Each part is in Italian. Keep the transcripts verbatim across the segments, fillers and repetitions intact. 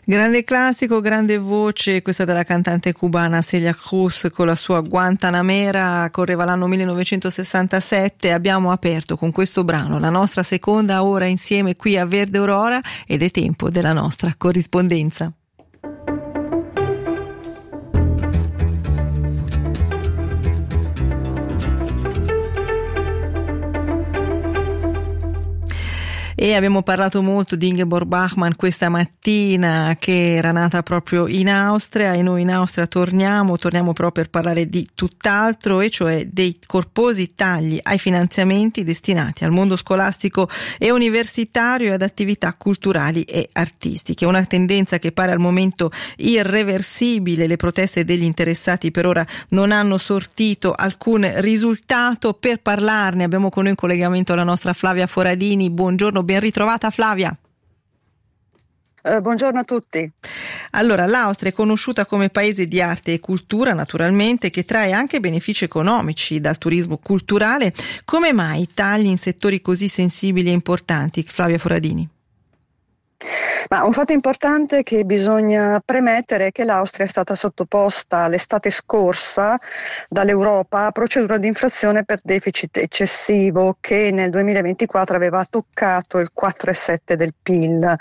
Grande classico, grande voce, questa della cantante cubana Celia Cruz con la sua Guantanamera, correva l'anno millenovecentosessantasette. Abbiamo aperto con questo brano la nostra seconda ora insieme qui a Verde Aurora ed è tempo della nostra corrispondenza. E abbiamo parlato molto di Ingeborg Bachmann questa mattina, che era nata proprio in Austria, e noi in Austria torniamo, torniamo proprio per parlare di tutt'altro, e cioè dei corposi tagli ai finanziamenti destinati al mondo scolastico e universitario e ad attività culturali e artistiche. Una tendenza che pare al momento irreversibile. Le proteste degli interessati per ora non hanno sortito alcun risultato. Per parlarne abbiamo con noi in collegamento la nostra Flavia Foradini. Buongiorno, ben ritrovata Flavia. Uh, buongiorno a tutti. Allora, l'Austria è conosciuta come paese di arte e cultura, naturalmente, che trae anche benefici economici dal turismo culturale. Come mai tagli in settori così sensibili e importanti, Flavia Foradini? Ma un fatto importante che bisogna premettere è che l'Austria è stata sottoposta l'estate scorsa dall'Europa a procedura di infrazione per deficit eccessivo, che nel duemilaventiquattro aveva toccato il quattro virgola sette del P I L.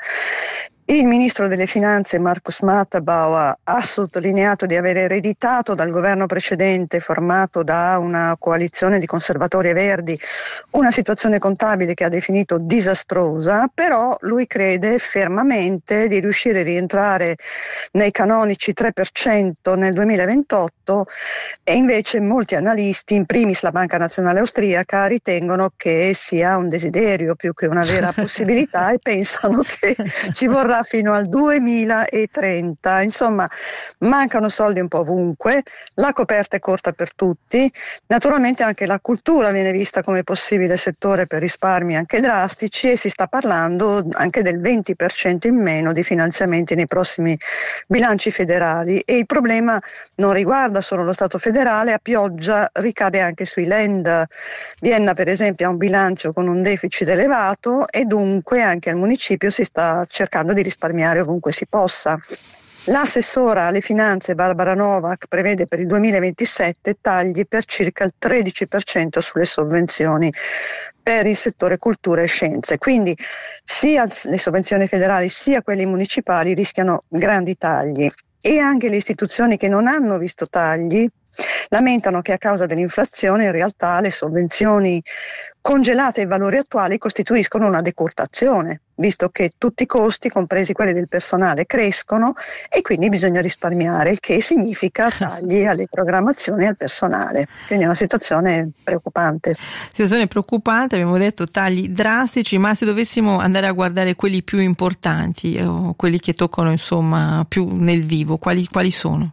Il ministro delle finanze Markus Matterbauer ha sottolineato di aver ereditato dal governo precedente, formato da una coalizione di conservatori e verdi, una situazione contabile che ha definito disastrosa, però lui crede fermamente di riuscire a rientrare nei canonici tre per cento nel duemilaventotto, e invece molti analisti, in primis la Banca Nazionale Austriaca, ritengono che sia un desiderio più che una vera possibilità e pensano che ci vorrà fino al duemilatrenta. Insomma, mancano soldi un po' ovunque, la coperta è corta per tutti, naturalmente anche la cultura viene vista come possibile settore per risparmi anche drastici, e si sta parlando anche del venti per cento in meno di finanziamenti nei prossimi bilanci federali, e il problema non riguarda solo lo Stato federale, a pioggia ricade anche sui Länder. Vienna per esempio ha un bilancio con un deficit elevato e dunque anche al municipio si sta cercando di risparmiare ovunque si possa. L'assessora alle finanze Barbara Novak prevede per il duemilaventisette tagli per circa il tredici per cento sulle sovvenzioni per il settore cultura e scienze, quindi sia le sovvenzioni federali sia quelle municipali rischiano grandi tagli, e anche le istituzioni che non hanno visto tagli lamentano che a causa dell'inflazione in realtà le sovvenzioni congelate ai valori attuali costituiscono una decurtazione, visto che tutti i costi, compresi quelli del personale, crescono e quindi bisogna risparmiare, il che significa tagli alle programmazioni e al personale. Quindi è una situazione preoccupante. Situazione preoccupante, abbiamo detto tagli drastici, ma se dovessimo andare a guardare quelli più importanti, o quelli che toccano insomma più nel vivo, quali, quali sono?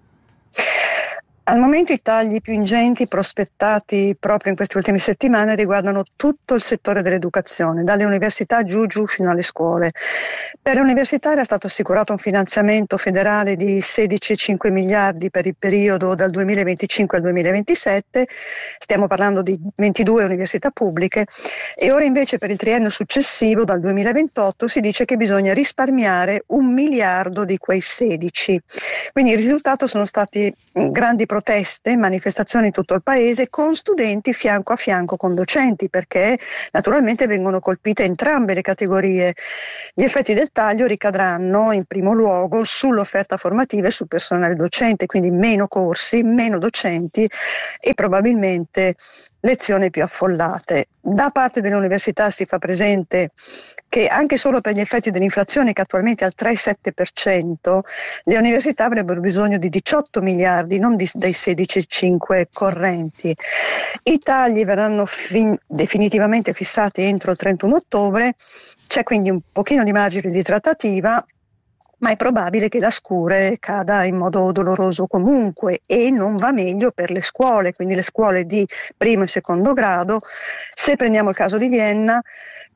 Al momento i tagli più ingenti prospettati proprio in queste ultime settimane riguardano tutto il settore dell'educazione, dalle università giù giù fino alle scuole. Per le università era stato assicurato un finanziamento federale di sedici virgola cinque miliardi per il periodo dal duemilaventicinque al duemilaventisette, stiamo parlando di ventidue università pubbliche, e ora invece per il triennio successivo dal duemilaventotto si dice che bisogna risparmiare un miliardo di quei sedici. Quindi il risultato sono stati grandi proteste, manifestazioni in tutto il paese, con studenti fianco a fianco con docenti, perché naturalmente vengono colpite entrambe le categorie. Gli effetti del taglio ricadranno in primo luogo sull'offerta formativa e sul personale docente, quindi meno corsi, meno docenti e probabilmente lezioni più affollate. Da parte delle università si fa presente che anche solo per gli effetti dell'inflazione, che attualmente è al tre virgola sette per cento, le università avrebbero bisogno di diciotto miliardi, non di, dei sedici virgola cinque correnti. I tagli verranno fin, definitivamente fissati entro il trentuno ottobre, c'è quindi un pochino di margine di trattativa, ma è probabile che la scure cada in modo doloroso comunque, e non va meglio per le scuole, quindi le scuole di primo e secondo grado. Se prendiamo il caso di Vienna,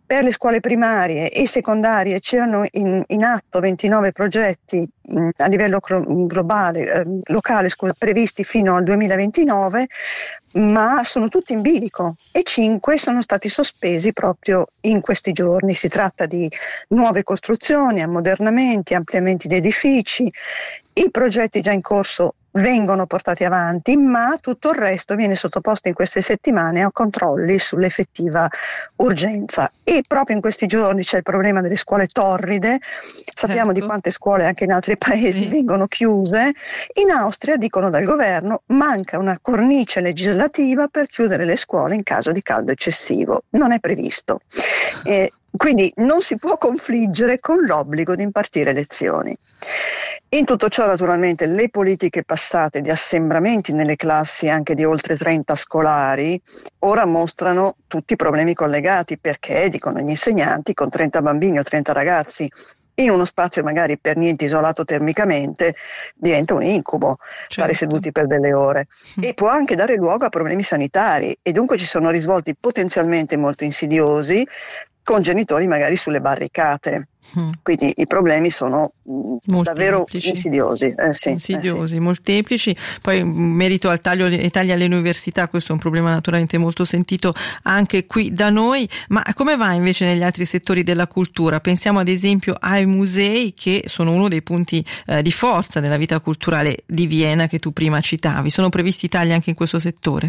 Per le scuole primarie e secondarie c'erano in, in atto ventinove progetti mh, a livello cro- globale, eh, locale, scusa, previsti fino al duemilaventinove, ma sono tutti in bilico e cinque sono stati sospesi proprio in questi giorni. Si tratta di nuove costruzioni, ammodernamenti, ampliamenti di edifici. I progetti già in corso vengono portati avanti, ma tutto il resto viene sottoposto in queste settimane a controlli sull'effettiva urgenza. E proprio in questi giorni c'è il problema delle scuole torride. Sappiamo Certo. di quante scuole anche in altri paesi Sì. vengono chiuse. In Austria, dicono dal governo, manca una cornice legislativa per chiudere le scuole in caso di caldo eccessivo. Non è previsto. Eh, quindi non si può confliggere con l'obbligo di impartire lezioni. In tutto ciò, naturalmente, le politiche passate di assembramenti nelle classi anche di oltre trenta scolari ora mostrano tutti i problemi collegati, perché, dicono gli insegnanti, con trenta bambini o trenta ragazzi in uno spazio magari per niente isolato termicamente diventa un incubo, Certo. stare seduti per delle ore, e può anche dare luogo a problemi sanitari, e dunque ci sono risvolti potenzialmente molto insidiosi con genitori magari sulle barricate. Mm. Quindi i problemi sono mh, davvero insidiosi, eh, sì, insidiosi, eh, sì. molteplici. Poi in merito al taglio ai tagli alle università, questo è un problema naturalmente molto sentito anche qui da noi. Ma come va invece negli altri settori della cultura? Pensiamo ad esempio ai musei, che sono uno dei punti eh, di forza della vita culturale di Vienna, che tu prima citavi. Sono previsti tagli anche in questo settore?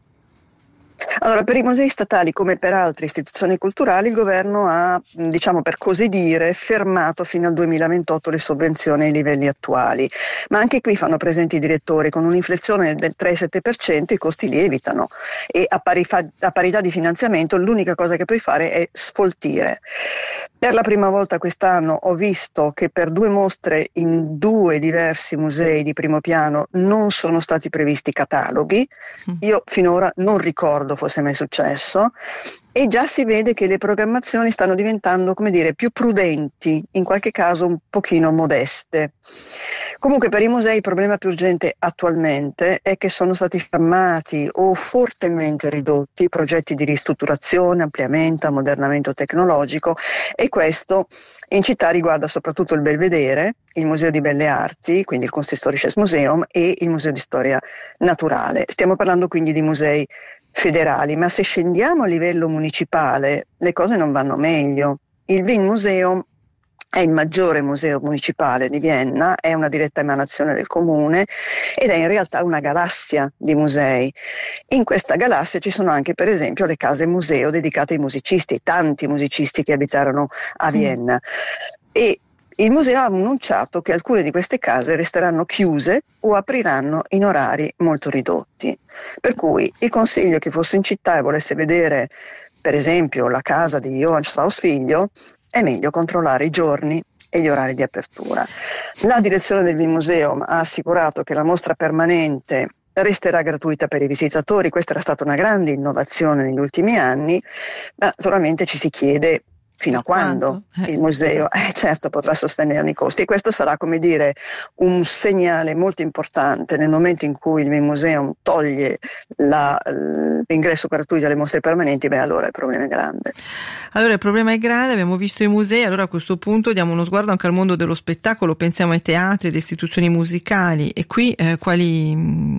Allora, per i musei statali, come per altre istituzioni culturali, il governo ha, diciamo per così dire, fermato fino al duemilaventotto le sovvenzioni ai livelli attuali, ma anche qui fanno presenti i direttori: con un'inflazione del tre virgola sette per cento i costi lievitano, e a, parifa- a parità di finanziamento l'unica cosa che puoi fare è sfoltire. Per la prima volta quest'anno ho visto che per due mostre in due diversi musei di primo piano non sono stati previsti cataloghi. Io finora non ricordo fosse mai successo, e già si vede che le programmazioni stanno diventando, come dire, più prudenti, in qualche caso un pochino modeste. Comunque per i musei il problema più urgente attualmente è che sono stati fermati o fortemente ridotti progetti di ristrutturazione, ampliamento, ammodernamento tecnologico, e questo in città riguarda soprattutto il Belvedere, il Museo di Belle Arti, quindi il Kunsthistorisches Museum, e il Museo di Storia Naturale. Stiamo parlando quindi di musei federali, ma se scendiamo a livello municipale le cose non vanno meglio. Il Wien Museum è il maggiore museo municipale di Vienna, è una diretta emanazione del comune ed è in realtà una galassia di musei. In questa galassia ci sono anche, per esempio, le case museo dedicate ai musicisti, tanti musicisti che abitarono a Vienna. Mm. E il museo ha annunciato che alcune di queste case resteranno chiuse o apriranno in orari molto ridotti. Per cui il consiglio: chi fosse in città e volesse vedere, per esempio, la casa di Johann Strauss figlio, è meglio controllare i giorni e gli orari di apertura. La direzione del Wien Museum ha assicurato che la mostra permanente resterà gratuita per i visitatori. Questa era stata una grande innovazione negli ultimi anni, ma naturalmente ci si chiede fino a quando il museo eh, certo potrà sostenerne i costi, e questo sarà, come dire, un segnale molto importante nel momento in cui il Wien Museum toglie la, l'ingresso gratuito alle mostre permanenti. Beh, allora il problema è grande. Allora il problema è grande, abbiamo visto i musei, allora a questo punto diamo uno sguardo anche al mondo dello spettacolo, pensiamo ai teatri, alle istituzioni musicali, e qui eh, quali,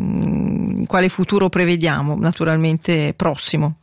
mh, quale futuro prevediamo, naturalmente prossimo?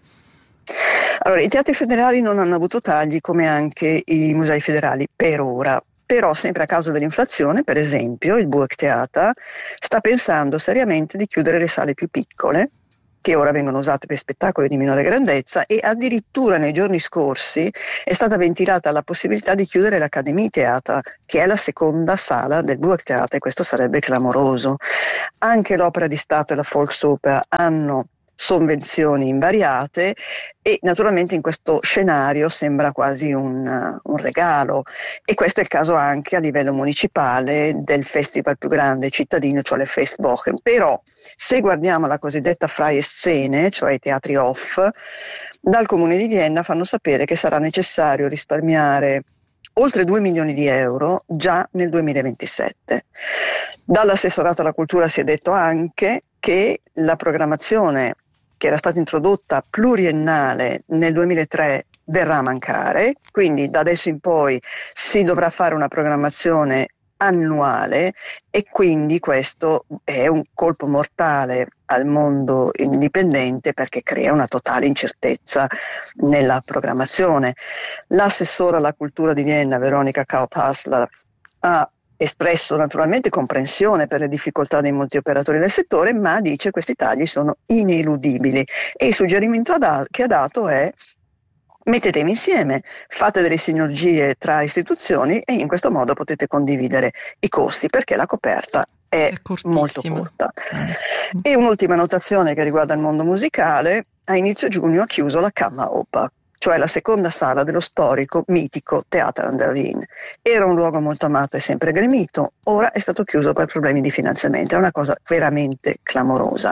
Allora, i teatri federali non hanno avuto tagli, come anche i musei federali per ora, però sempre a causa dell'inflazione, per esempio, il Burgtheater sta pensando seriamente di chiudere le sale più piccole, che ora vengono usate per spettacoli di minore grandezza, e addirittura nei giorni scorsi è stata ventilata la possibilità di chiudere l'Akademie Theater, che è la seconda sala del Burgtheater, e questo sarebbe clamoroso. Anche l'Opera di Stato e la Volksoper hanno sovvenzioni invariate, e naturalmente in questo scenario sembra quasi un, un regalo, e questo è il caso anche a livello municipale del festival più grande cittadino, cioè le Festwochen. Però se guardiamo la cosiddetta Freie Szene, cioè i teatri off, dal Comune di Vienna fanno sapere che sarà necessario risparmiare oltre due milioni di euro già nel duemilaventisette. Dall'assessorato alla cultura si è detto anche che la programmazione, che era stata introdotta pluriennale nel duemilatré verrà a mancare, quindi da adesso in poi si dovrà fare una programmazione annuale e quindi questo è un colpo mortale al mondo indipendente perché crea una totale incertezza nella programmazione. L'assessora alla cultura di Vienna, Veronika Kaup-Hassler, ha espresso naturalmente comprensione per le difficoltà di molti operatori del settore, ma dice che questi tagli sono ineludibili e il suggerimento che ha dato è: mettetevi insieme, fate delle sinergie tra istituzioni e in questo modo potete condividere i costi, perché la coperta è, è molto corta. E un'ultima notazione che riguarda il mondo musicale: a inizio giugno ha chiuso la Kammeroper, cioè la seconda sala dello storico, mitico Theater an der Wien. Era un luogo molto amato e sempre gremito, ora è stato chiuso per problemi di finanziamento, è una cosa veramente clamorosa.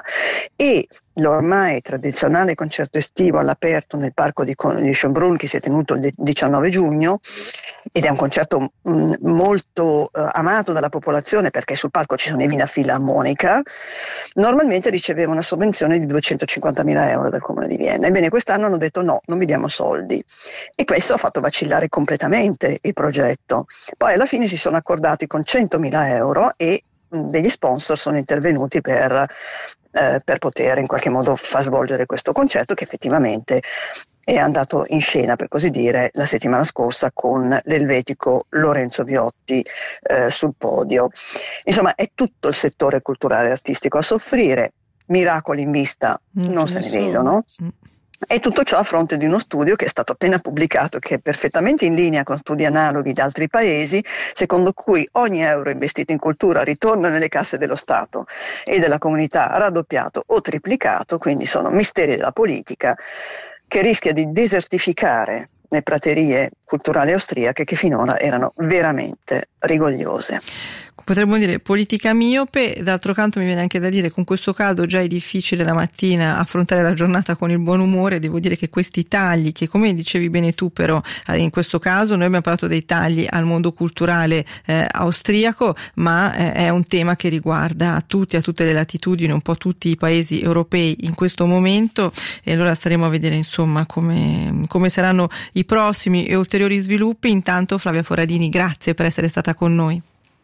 E l'ormai tradizionale concerto estivo all'aperto nel parco di, di Schönbrunn, che si è tenuto il diciannove giugno, ed è un concerto mh, molto uh, amato dalla popolazione perché sul palco ci sono i Wiener Philharmoniker, normalmente riceveva una sovvenzione di duecentocinquantamila euro dal Comune di Vienna. Ebbene, quest'anno hanno detto no, non vi diamo soldi, e questo ha fatto vacillare completamente il progetto. Poi alla fine si sono accordati con centomila euro e mh, degli sponsor sono intervenuti per Eh, per poter in qualche modo far svolgere questo concerto, che effettivamente è andato in scena, per così dire, la settimana scorsa con l'elvetico Lorenzo Viotti eh, sul podio. Insomma, è tutto il settore culturale e artistico a soffrire, miracoli in vista non, non se ne sono. vedono. Mm. E tutto ciò a fronte di uno studio che è stato appena pubblicato, che è perfettamente in linea con studi analoghi di altri paesi, secondo cui ogni euro investito in cultura ritorna nelle casse dello Stato e della comunità raddoppiato o triplicato, quindi sono misteri della politica, che rischia di desertificare le praterie culturali austriache che finora erano veramente rigogliose. Potremmo dire politica miope. D'altro canto mi viene anche da dire, con questo caldo già è difficile la mattina affrontare la giornata con il buon umore. Devo dire che questi tagli, che come dicevi bene tu, però in questo caso noi abbiamo parlato dei tagli al mondo culturale eh, austriaco, ma eh, è un tema che riguarda tutti, a tutte le latitudini, un po' tutti i paesi europei in questo momento, e allora staremo a vedere insomma come, come saranno i prossimi e ulteriori sviluppi. Intanto, Flavia Foradini, grazie per essere stata con noi.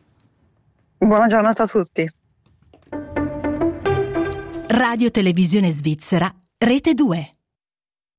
Buona giornata a tutti. Radio Televisione Svizzera, Rete due.